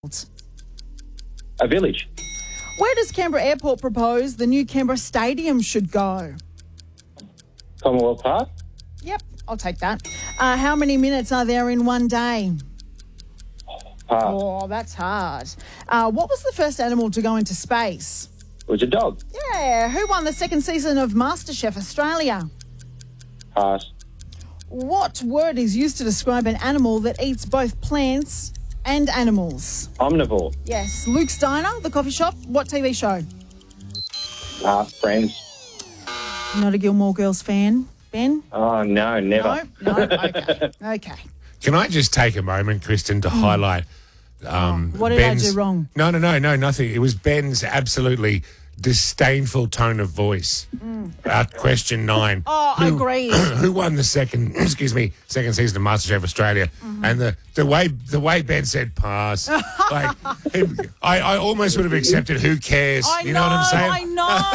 called? A village. Where does Canberra Airport propose the new Canberra Stadium should go? Commonwealth Park. Yep, I'll take that. How many minutes are there in one day? Park. Oh, that's hard. What was the first animal to go into space? It was a dog. Yeah, who won the second season of MasterChef Australia? Pass. What word is used to describe an animal that eats both plants and animals? Omnivore. Yes. Luke's Diner, the coffee shop. What TV show? Friends. Not a Gilmore Girls fan, Ben? Oh, no, never. No? Okay. Okay. Can I just take a moment, Kristen, to highlight What did I do wrong? No, nothing. It was Ben's absolutely disdainful tone of voice. Question 9. Oh, I agree. Who won the second season of MasterChef Australia? And the way Ben said pass, like I almost would have accepted who cares. You know what I'm saying? I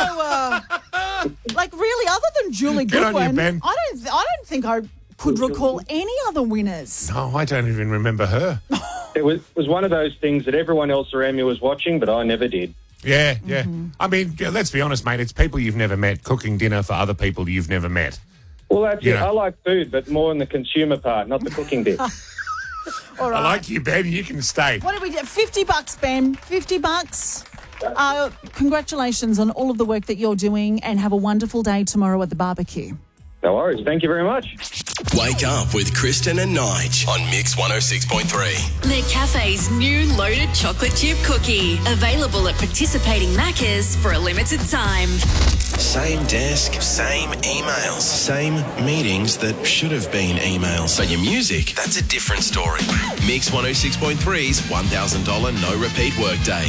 know. Like really, other than Julie Good on you, Goodwin, Ben. I don't think I could recall any other winners. No, I don't even remember her. It was one of those things that everyone else around me was watching, but I never did. Yeah. I mean, let's be honest, mate. It's people you've never met cooking dinner for other people you've never met. Well, that's it. Yeah. I like food, but more in the consumer part, not the cooking bit. All right. I like you, Ben. You can stay. What did we do? $50, Ben. $50. Congratulations on all of the work that you're doing, and have a wonderful day tomorrow at the barbecue. No worries. Thank you very much. Wake up with Kristen and Nige on Mix 106.3. McCafe's new loaded chocolate chip cookie. Available at participating Maccas for a limited time. Same desk, same emails, same meetings that should have been emails. But your music, that's a different story. Mix 106.3's $1,000 no repeat workday.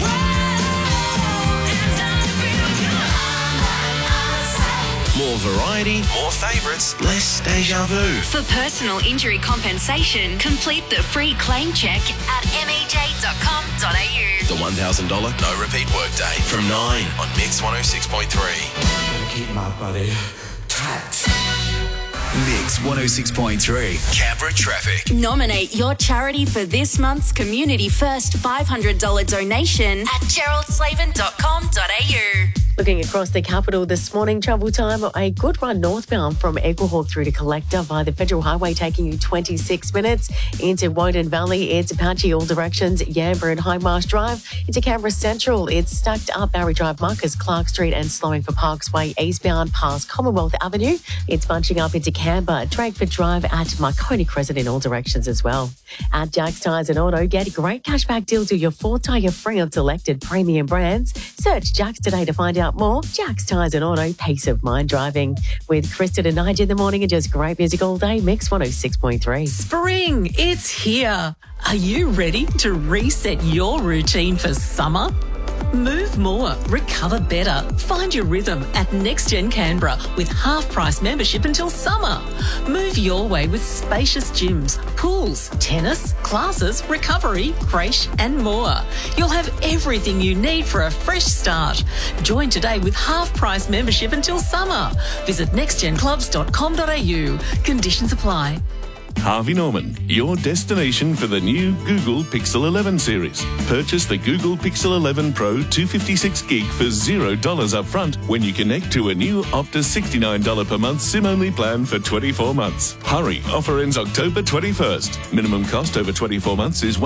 More variety, more favourites, less deja vu. For personal injury compensation, complete the free claim check at mej.com.au. The $1,000 no repeat workday from 9 on Mix 106.3. Keep my body tight. Mix 106.3. Canberra Traffic. Nominate your charity for this month's Community First $500 donation at geraldslaven.com.au. Looking across the capital this morning, travel time a good run northbound from Eaglehawk through to Collector via the Federal Highway, taking you 26 minutes. Into Woden Valley, it's patchy all directions, Yamba and High Marsh Drive. Into Canberra Central, it's stacked up Barry Drive, Marcus Clark Street, and slowing for Parks Way eastbound past Commonwealth Avenue. It's bunching up into Canberra, Drakeford Drive at Marconi Crescent in all directions as well. At Jack's Tyres and Auto, get great cashback deals with your 4th tyre free on selected premium brands. Search Jack's today to find out more. Jack's Tyres and Auto, peace of mind driving. With Kristen and Nige in the morning and just great music all day, Mix 106.3. Spring, it's here. Are you ready to reset your routine for summer? Move more, recover better. Find your rhythm at NextGen Canberra with half-price membership until summer. Move your way with spacious gyms, pools, tennis, classes, recovery, creche and more. You'll have everything you need for a fresh start. Join today with half-price membership until summer. Visit nextgenclubs.com.au. Conditions apply. Harvey Norman, your destination for the new Google Pixel 11 series. Purchase the Google Pixel 11 Pro 256 gig for $0 up front when you connect to a new Optus $69 per month SIM-only plan for 24 months. Hurry, offer ends October 21st. Minimum cost over 24 months is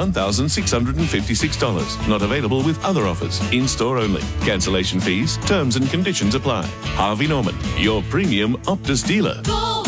$1,656. Not available with other offers. In-store only. Cancellation fees, terms and conditions apply. Harvey Norman, your premium Optus dealer.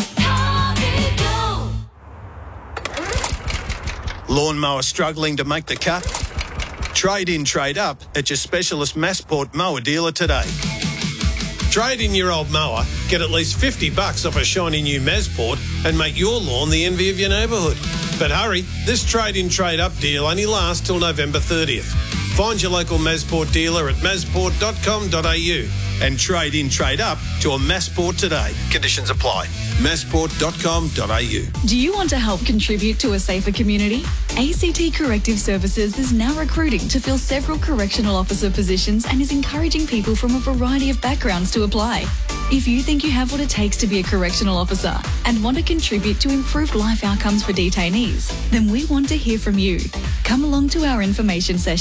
Lawnmower struggling to make the cut? Trade in, trade up at your specialist Massport mower dealer today. Trade in your old mower, get at least $50 off a shiny new Massport and make your lawn the envy of your neighbourhood. But hurry, this trade in, trade up deal only lasts till November 30th. Find your local Massport dealer at massport.com.au and trade in, trade up to a Massport today. Conditions apply. massport.com.au. Do you want to help contribute to a safer community? ACT Corrective Services is now recruiting to fill several correctional officer positions and is encouraging people from a variety of backgrounds to apply. If you think you have what it takes to be a correctional officer and want to contribute to improved life outcomes for detainees, then we want to hear from you. Come along to our information session